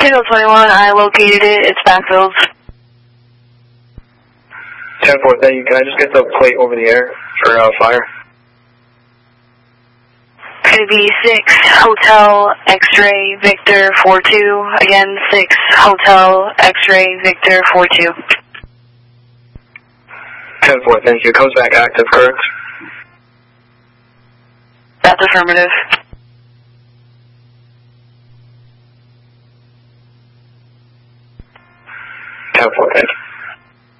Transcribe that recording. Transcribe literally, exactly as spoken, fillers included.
Tango twenty-one, I located it. It's backfilled. ten four, thank you. Can I just get the plate over the air for uh, fire? Could be six Hotel X-Ray Victor four two. Again, six Hotel X-Ray Victor four two. ten four, thank you. Comes back active, correct? That's affirmative.